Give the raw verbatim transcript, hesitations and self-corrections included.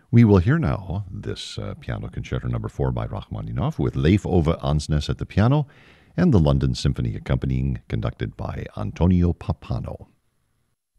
We will hear now this uh, piano concerto number four by Rachmaninoff with Leif Ove Ansnes at the piano and the London Symphony accompanying, conducted by Antonio Pappano.